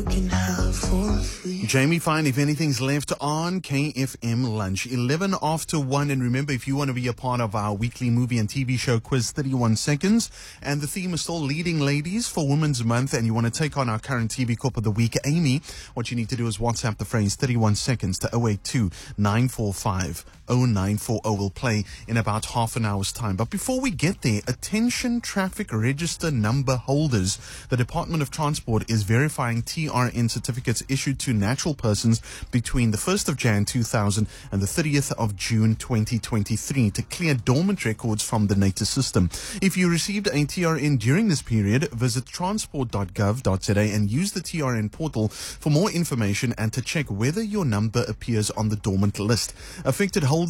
Jamie Fine, if anything's left on KFM Lunch, 11 after 1. And remember, if you want to be a part of our weekly movie and TV show quiz, 31 seconds. And the theme is still Leading Ladies for Women's Month. And you want to take on our current TV Corp of the Week, Amy. What you need to do is WhatsApp the phrase 31 seconds to 082 945 0940. We'll play in about half an hour's time. But before we get there, attention traffic register number holders. The Department of Transport is verifying TRN certificates issued to natural persons between the 1st of Jan 2000 and the 30th of June 2023 to clear dormant records from the NATA system. If you received a TRN during this period, visit transport.gov.za and use the TRN portal for more information and to check whether your number appears on the dormant list. Affected holders